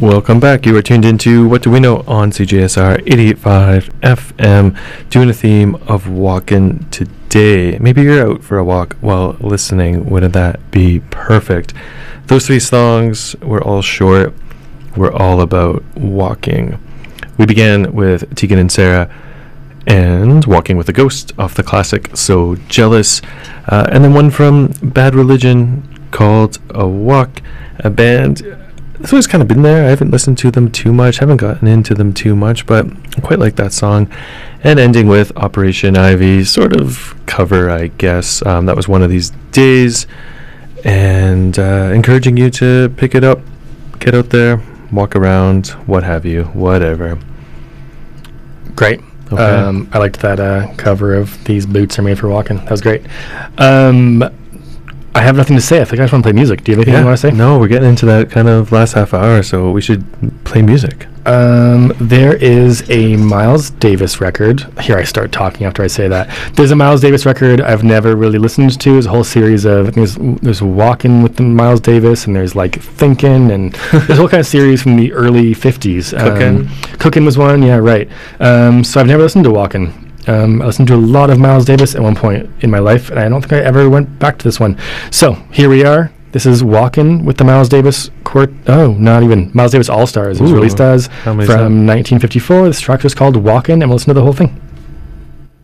Welcome back. You are tuned into What Do We Know on CJSR 88.5 FM, doing a theme of walking today. Maybe you're out for a walk while listening. Wouldn't that be perfect? Those three songs were all short. We're all about walking. We began with Tegan and Sara and Walking with a Ghost off the classic So Jealous. And then one from Bad Religion called A Walk, a band. It's always kind of been there. I haven't listened to them too much, haven't gotten into them too much, but I quite like that song. And ending with Operation Ivy, sort of cover, I guess. That was One of These Days. And encouraging you to pick it up, get out there, walk around, what have you, whatever. Great. Okay. I liked that cover of These Boots Are Made for Walking. That was great. I have nothing to say. I think I just want to play music. Do you have anything you want to say? No, we're getting into that kind of last half hour, so we should play music. There is a Miles Davis record. Here I start talking after I say that. There's a Miles Davis record I've never really listened to. There's a whole series of, there's Walking with the Miles Davis, and there's like Thinking, and there's a whole kind of series from the early 50s. Cookin' was one, yeah, right. So I've never listened to Walking. I listened to a lot of Miles Davis at one point in my life, and I don't think I ever went back to this one. So here we are. This is Walkin' with the Miles Davis Miles Davis All-Stars. It was released as from 1954. This track is called Walkin', and we'll listen to the whole thing.